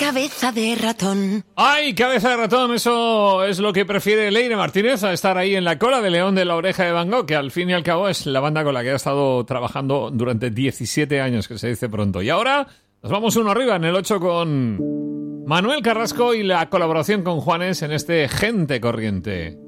cabeza de ratón. ¡Ay, cabeza de ratón! Eso es lo que prefiere Leire Martínez, a estar ahí en la cola de León de la Oreja de Van Gogh, que al fin y al cabo es la banda con la que ha estado trabajando durante 17 años, que se dice pronto. Y ahora nos vamos uno arriba, en el 8, con Manuel Carrasco y la colaboración con Juanes en este Gente Corriente.